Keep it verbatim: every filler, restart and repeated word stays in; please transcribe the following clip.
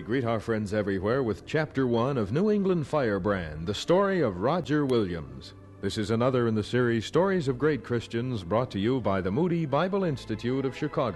We greet our friends everywhere with Chapter one of New England Firebrand, the story of Roger Williams. This is another in the series Stories of Great Christians, brought to you by the Moody Bible Institute of Chicago.